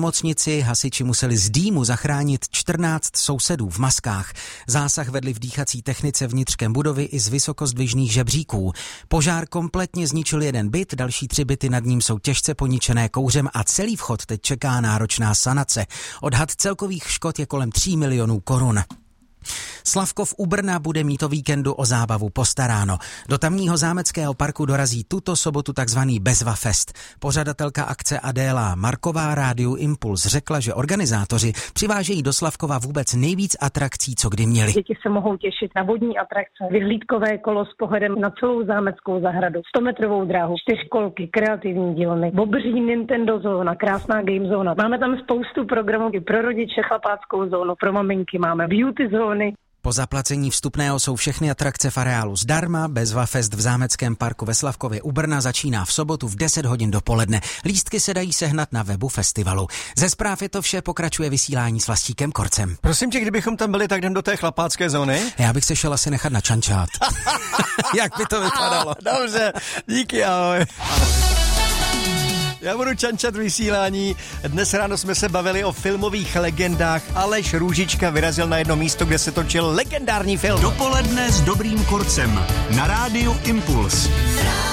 nemocnici hasiči museli z dýmu zachránit 14 sousedů v maskách. Zásah vedli v dýchací technice vnitřkem budovy i z vysokozdvižných žebříků. Požár kompletně zničil jeden byt, další 3 byty nad ním jsou těžce poničené kouřem a celý vchod teď čeká náročná sanace. Odhad celkových škod je kolem 3 milionů korun. Slavkov u Brna bude mít o víkendu o zábavu postaráno. Do tamního zámeckého parku dorazí tuto sobotu takzvaný Bezva Fest. Pořadatelka akce Adéla Marková Rádiu Impuls řekla, že organizátoři přivážejí do Slavkova vůbec nejvíc atrakcí, co kdy měli. Děti se mohou těšit na vodní atrakce, vyhlídkové kolo s pohledem na celou zámeckou zahradu, 100metrovou dráhu, 4kolky, kreativní dílny, bobří Nintendo zóna, krásná game zóna. Máme tam spoustu programů i pro rodiče, chlapáckou zónu, pro maminky máme beauty zóny. Po zaplacení vstupného jsou všechny atrakce v areálu zdarma. Bezva Fest v zámeckém parku ve Slavkově u Brna začíná v sobotu v 10 hodin dopoledne. Lístky se dají sehnat na webu festivalu. Ze zpráv je to vše, pokračuje vysílání s Vlastíkem Korcem. Prosím tě, kdybychom tam byli, tak jdem do té chlapácké zóny. Já bych se šel asi nechat načančát. Jak by to vypadalo? Dobře, díky, ahoj. Já budu čančat vysílání. Dnes ráno jsme se bavili o filmových legendách. Aleš Růžička vyrazil na jedno místo, kde se točil legendární film. Dopoledne s Dobrým Korcem na Rádiu Impuls.